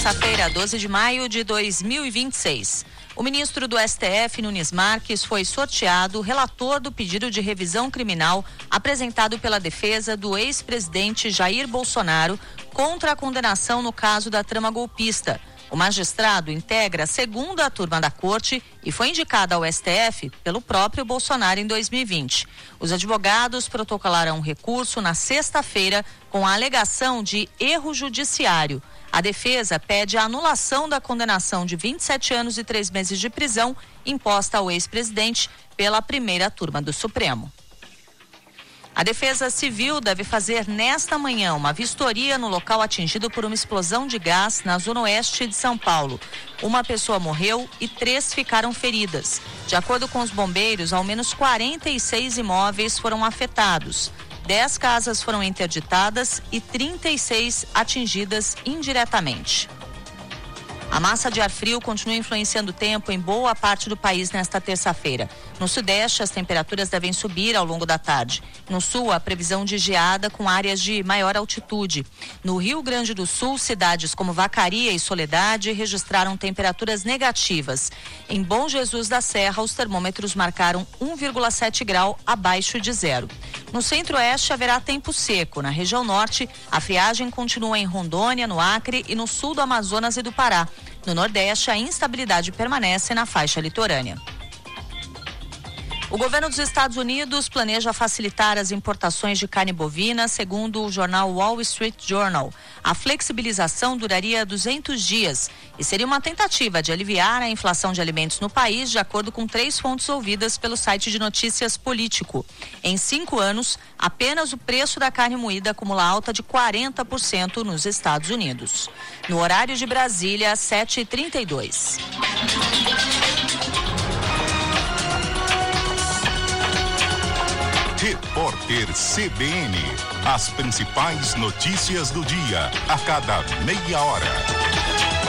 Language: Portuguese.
terça-feira, 12 de maio de 2026. O ministro do STF, Nunes Marques, foi sorteado relator do pedido de revisão criminal apresentado pela defesa do ex-presidente Jair Bolsonaro contra a condenação no caso da trama golpista. O magistrado integra a segunda turma da corte e foi indicado ao STF pelo próprio Bolsonaro em 2020. Os advogados protocolaram um recurso na sexta-feira com a alegação de erro judiciário. A defesa pede a anulação da condenação de 27 anos e 3 meses de prisão imposta ao ex-presidente pela primeira turma do Supremo. A Defesa Civil deve fazer nesta manhã uma vistoria no local atingido por uma explosão de gás na zona oeste de São Paulo. Uma pessoa morreu e 3 ficaram feridas. De acordo com os bombeiros, ao menos 46 imóveis foram afetados. 10 casas foram interditadas e 36 atingidas indiretamente. A massa de ar frio continua influenciando o tempo em boa parte do país nesta terça-feira. No sudeste, as temperaturas devem subir ao longo da tarde. No sul, a previsão de geada com áreas de maior altitude. No Rio Grande do Sul, cidades como Vacaria e Soledade registraram temperaturas negativas. Em Bom Jesus da Serra, os termômetros marcaram 1,7 grau abaixo de zero. No centro-oeste, haverá tempo seco. Na região norte, a friagem continua em Rondônia, no Acre e no sul do Amazonas e do Pará. No Nordeste, a instabilidade permanece na faixa litorânea. O governo dos Estados Unidos planeja facilitar as importações de carne bovina, segundo o jornal Wall Street Journal. A flexibilização duraria 200 dias e seria uma tentativa de aliviar a inflação de alimentos no país, de acordo com 3 fontes ouvidas pelo site de notícias Político. Em 5 anos, apenas o preço da carne moída acumula alta de 40% nos Estados Unidos. No horário de Brasília, 7h32. Repórter CBN. As principais notícias do dia, a cada meia hora.